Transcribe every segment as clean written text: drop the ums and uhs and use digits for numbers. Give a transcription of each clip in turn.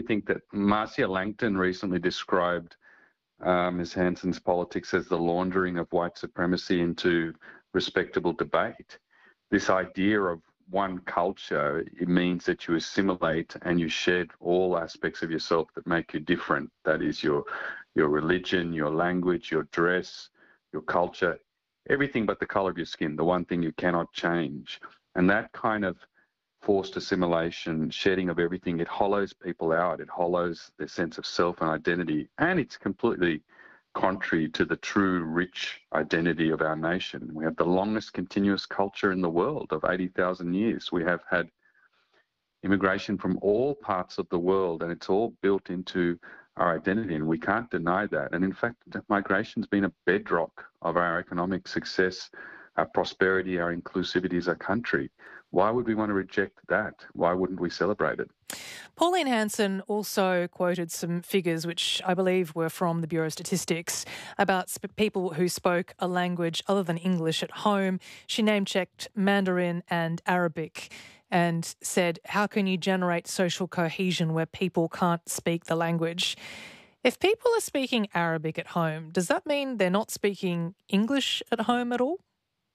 think that Marcia Langton recently described Ms. Hanson's politics as the laundering of white supremacy into respectable debate. This idea of one culture, it means that you assimilate and you shed all aspects of yourself that make you different. That is your religion, your language, your dress, your culture, everything but the colour of your skin, the one thing you cannot change. And that kind of forced assimilation, shedding of everything, it hollows people out. It hollows their sense of self and identity. And it's completely contrary to the true rich identity of our nation. We have the longest continuous culture in the world of 80,000 years. We have had immigration from all parts of the world, and it's all built into our identity, and we can't deny that. And in fact, migration's been a bedrock of our economic success, our prosperity, our inclusivity as a country. Why would we want to reject that? Why wouldn't we celebrate it? Pauline Hanson also quoted some figures, which I believe were from the Bureau of Statistics, about people who spoke a language other than English at home. She name-checked Mandarin and Arabic and said, how can you generate social cohesion where people can't speak the language? If people are speaking Arabic at home, does that mean they're not speaking English at home at all?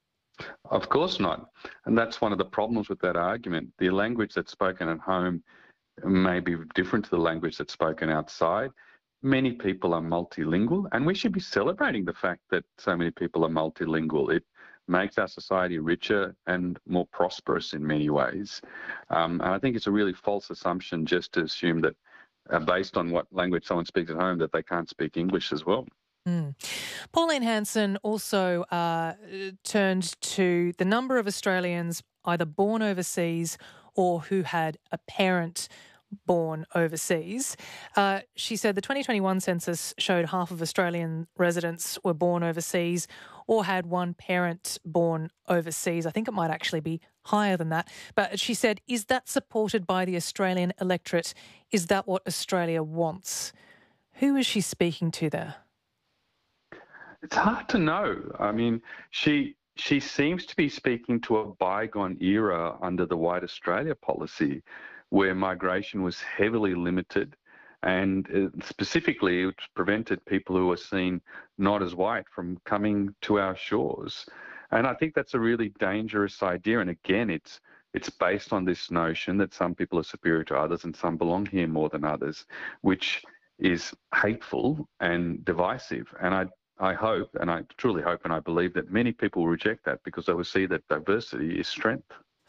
Of course not. And that's one of the problems with that argument. The language that's spoken at home may be different to the language that's spoken outside. Many people are multilingual, and we should be celebrating the fact that so many people are multilingual. It makes our society richer and more prosperous in many ways. And I think it's a really false assumption just to assume that based on what language someone speaks at home, that they can't speak English as well. Pauline Hanson also turned to the number of Australians either born overseas or who had a parent born overseas. She said the 2021 census showed half of Australian residents were born overseas or had one parent born overseas. I think it might actually be higher than that. But she said, is that supported by the Australian electorate? Is that what Australia wants? Who is she speaking to there? It's hard to know. I mean, she seems to be speaking to a bygone era under the White Australia policy, where migration was heavily limited, and specifically it prevented people who were seen not as white from coming to our shores. And I think that's a really dangerous idea. And again, it's based on this notion that some people are superior to others and some belong here more than others, which is hateful and divisive. And I hope, and I truly hope and I believe that many people will reject that because they will see that diversity is strength.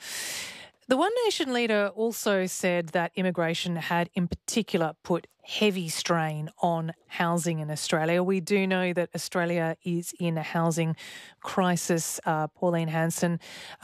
The One Nation leader also said that immigration had in particular put heavy strain on housing in Australia. We do know that Australia is in a housing crisis. Pauline Hanson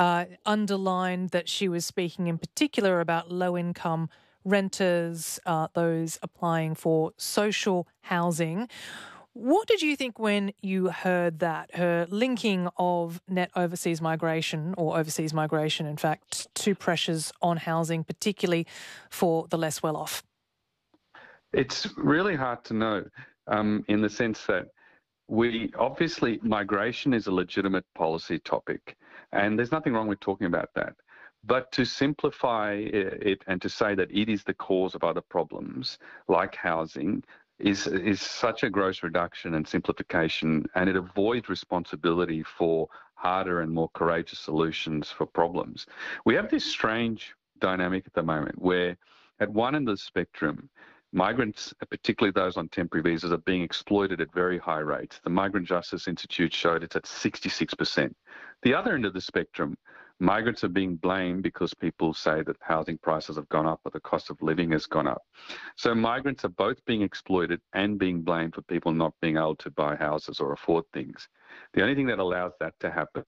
underlined that she was speaking in particular about low-income renters, those applying for social housing. What did you think when you heard that, her linking of net overseas migration, or overseas migration, in fact, to pressures on housing, particularly for the less well-off? It's really hard to know in the sense that obviously migration is a legitimate policy topic, and there's nothing wrong with talking about that. But to simplify it and to say that it is the cause of other problems like housing is such a gross reduction and simplification, and it avoids responsibility for harder and more courageous solutions for problems. We have this strange dynamic at the moment where at one end of the spectrum, migrants, particularly those on temporary visas, are being exploited at very high rates. The Migrant Justice Institute showed it's at 66%. The other end of the spectrum, migrants are being blamed because people say that housing prices have gone up or the cost of living has gone up. So migrants are both being exploited and being blamed for people not being able to buy houses or afford things. The only thing that allows that to happen,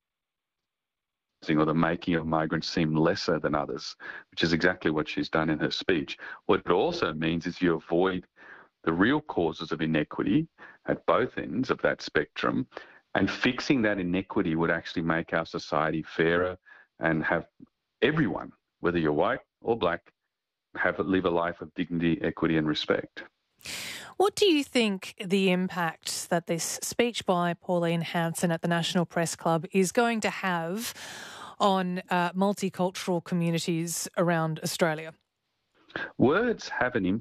or the making of migrants seem lesser than others, which is exactly what she's done in her speech. What it also means is you avoid the real causes of inequity at both ends of that spectrum, and fixing that inequity would actually make our society fairer and have everyone, whether you're white or black, live a life of dignity, equity and respect. What do you think the impact that this speech by Pauline Hanson at the National Press Club is going to have on multicultural communities around Australia? Words have an impact.